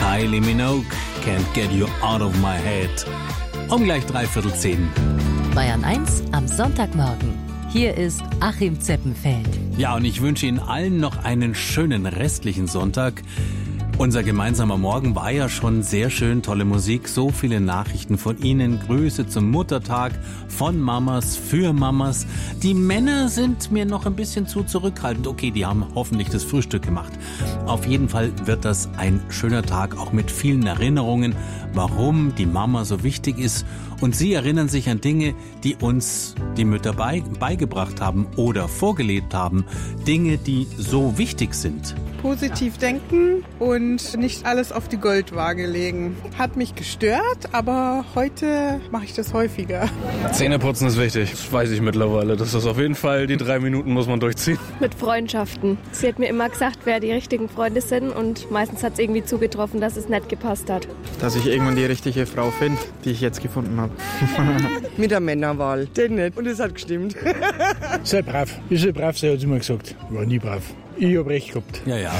Kylie Minogue, Can't Get You Out of My Head. Um gleich 9:45. Bayern 1 am Sonntagmorgen. Hier ist Achim Zeppenfeld. Ja, und ich wünsche Ihnen allen noch einen schönen restlichen Sonntag. Unser gemeinsamer Morgen war ja schon sehr schön, tolle Musik, so viele Nachrichten von Ihnen, Grüße zum Muttertag, von Mamas, für Mamas. Die Männer sind mir noch ein bisschen zu zurückhaltend. Okay, die haben hoffentlich das Frühstück gemacht. Auf jeden Fall wird das ein schöner Tag, auch mit vielen Erinnerungen, warum die Mama so wichtig ist. Und Sie erinnern sich an Dinge, die uns die Mütter beigebracht haben oder vorgelebt haben. Dinge, die so wichtig sind. Positiv denken und nicht alles auf die Goldwaage legen. Hat mich gestört, aber heute mache ich das häufiger. Zähneputzen ist wichtig, das weiß ich mittlerweile. Das ist auf jeden Fall, die 3 Minuten muss man durchziehen. Mit Freundschaften. Sie hat mir immer gesagt, wer die richtigen Freunde sind und meistens hat es irgendwie zugetroffen, dass es nicht gepasst hat. Dass ich irgendwann die richtige Frau finde, die ich jetzt gefunden habe. Mit der Männerwahl, den nicht. Und es hat gestimmt. Sei brav. Ich soll brav sein, hat sie immer gesagt. War nie brav. Ich hab recht gehabt. Ja,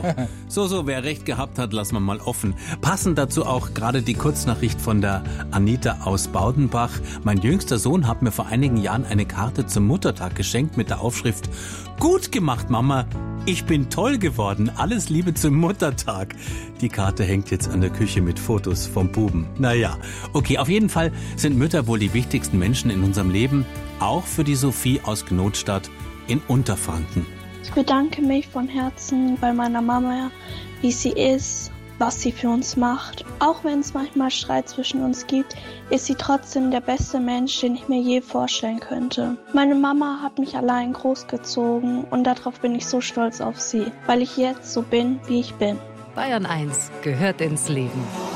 so. Wer recht gehabt hat, lassen wir mal offen. Passend dazu auch gerade die Kurznachricht von der Anita aus Baudenbach. Mein jüngster Sohn hat mir vor einigen Jahren eine Karte zum Muttertag geschenkt mit der Aufschrift: Gut gemacht, Mama. Ich bin toll geworden. Alles Liebe zum Muttertag. Die Karte hängt jetzt an der Küche mit Fotos vom Buben. Naja, okay, auf jeden Fall sind Mütter wohl die wichtigsten Menschen in unserem Leben. Auch für die Sophie aus Gnotstadt in Unterfranken. Ich bedanke mich von Herzen bei meiner Mama, wie sie ist, was sie für uns macht. Auch wenn es manchmal Streit zwischen uns gibt, ist sie trotzdem der beste Mensch, den ich mir je vorstellen könnte. Meine Mama hat mich allein großgezogen und darauf bin ich so stolz auf sie, weil ich jetzt so bin, wie ich bin. Bayern 1 gehört ins Leben.